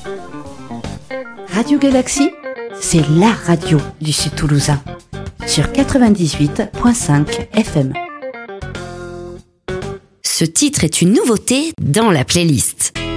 Radio Galaxie, c'est la radio du Sud Toulousain, sur 98.5 FM. Ce titre est une nouveauté dans la playlist.